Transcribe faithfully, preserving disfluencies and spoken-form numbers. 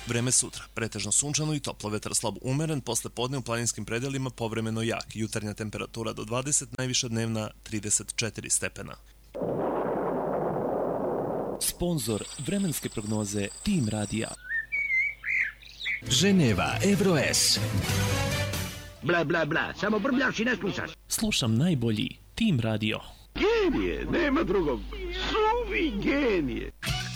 Vreme sutra, pretežno sunčano i toplo, vetar slab umeren, posle podne u planinskim predelima povremeno jak, jutarnja temperatura do dvadeset, najviša dnevna trideset četiri stepena. Sponzor vremenske prognoze Tim Radija. Ženeva Evroes. Bla, bla, bla, samo brbljavši ne slušaš. Slušam najbolji Tim Radio. Genije, nema drugog. Suvi genije.